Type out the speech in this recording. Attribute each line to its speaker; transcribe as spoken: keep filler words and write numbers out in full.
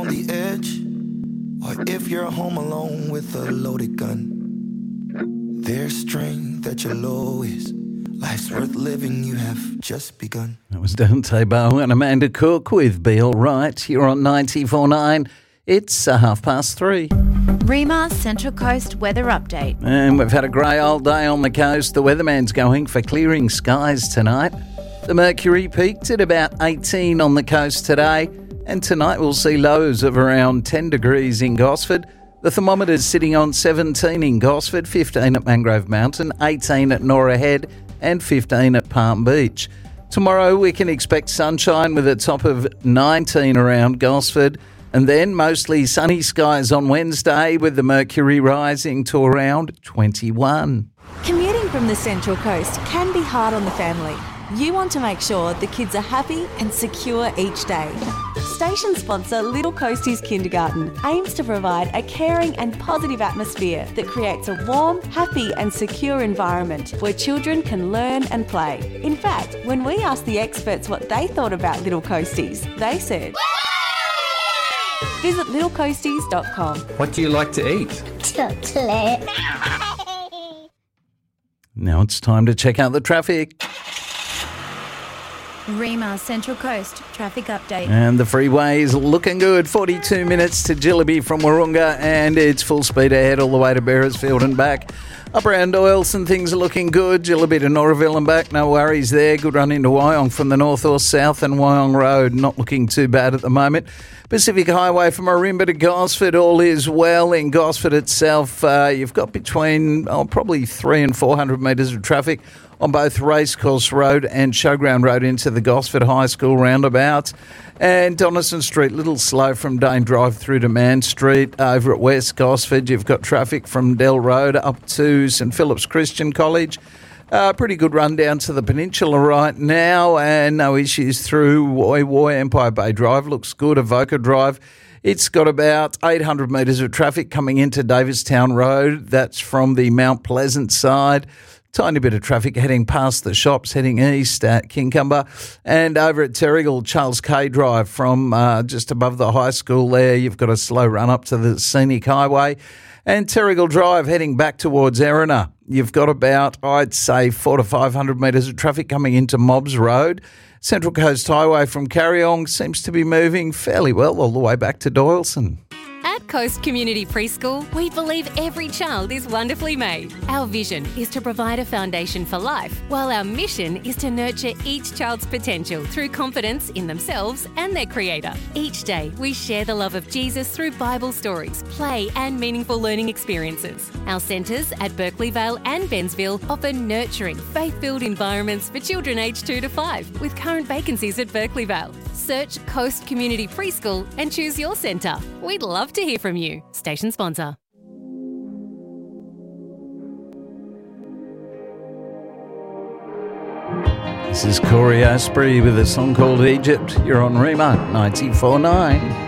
Speaker 1: on the edge, or if you're home alone with a loaded gun. There's strength at your lowest. Life's worth living, you have just begun.
Speaker 2: That was Dante Bowe and Amanda Cook with Be All Right. You're on ninety-four point nine. It's uh, half past three.
Speaker 3: REMA Central Coast weather update.
Speaker 2: And we've had a grey old day on the coast. The weatherman's going for clearing skies tonight. The mercury peaked at about eighteen on the coast today. And tonight we'll see lows of around ten degrees in Gosford. The thermometer's sitting on seventeen in Gosford, fifteen at Mangrove Mountain, eighteen at Norah Head and fifteen at Palm Beach. Tomorrow we can expect sunshine with a top of nineteen around Gosford. And then mostly sunny skies on Wednesday with the mercury rising to around twenty-one.
Speaker 4: Commuting from the Central Coast can be hard on the family. You want to make sure the kids are happy and secure each day. Station sponsor Little Coasties Kindergarten aims to provide a caring and positive atmosphere that creates a warm, happy and secure environment where children can learn and play. In fact, when we asked the experts what they thought about Little Coasties, they said... Visit little coasties dot com.
Speaker 5: What do you like to eat?
Speaker 6: Chocolate.
Speaker 2: Now it's time to check out the traffic.
Speaker 3: REMA Central Coast traffic update.
Speaker 2: And the freeway is looking good. forty-two minutes to Jillaby from Wahroonga, and it's full speed ahead all the way to Beresfield and back. Up around Doyleson, things are looking good. Jillaby to Noraville and back, no worries there. Good run into Wyong from the north or south, and Wyong Road not looking too bad at the moment. Pacific Highway from Orimba to Gosford, all is well. In Gosford itself, uh, you've got between oh, probably three and four hundred metres of traffic on both Racecourse Road and Showground Road into the Gosford High School roundabout. And Donaldson Street, little slow from Dane Drive through to Man Street. Over at West Gosford, you've got traffic from Dell Road up to St Philip's Christian College. Uh, pretty good run down to the peninsula right now, and no issues through Woy Woy. Empire Bay Drive looks good. Avoca Drive, it's got about eight hundred metres of traffic coming into Davistown Road. That's from the Mount Pleasant side. Tiny bit of traffic heading past the shops, heading east at Kincumber. And over at Terrigal, Charles K Drive from uh, just above the high school there, you've got a slow run up to the Scenic Highway. And Terrigal Drive heading back towards Erina. You've got about, I'd say, four to five hundred metres of traffic coming into Mobbs Road. Central Coast Highway from Carryong seems to be moving fairly well all the way back to Doyleson.
Speaker 7: At Coast Community Preschool, we believe every child is wonderfully made. Our vision is to provide a foundation for life, while our mission is to nurture each child's potential through confidence in themselves and their Creator. Each day, we share the love of Jesus through Bible stories, play and meaningful learning experiences. Our centres at Berkeley Vale and Bensville offer nurturing, faith-filled environments for children aged two to five, with current vacancies at Berkeley Vale. Search Coast Community Preschool and choose your centre. We'd love to hear from you. Station sponsor.
Speaker 2: This is Corey Asprey with a song called Egypt. You're on REMA ninety-four point nine.